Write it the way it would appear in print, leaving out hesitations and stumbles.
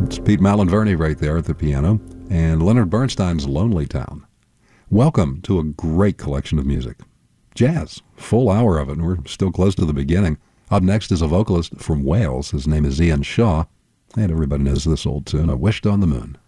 It's Pete Malinverni right there at the piano, and Leonard Bernstein's Lonely Town. Welcome to a great collection of music. Jazz, full hour of it, and we're still close to the beginning. Up next is a vocalist from Wales. His name is Ian Shaw, and everybody knows this old tune, I Wished on the Moon.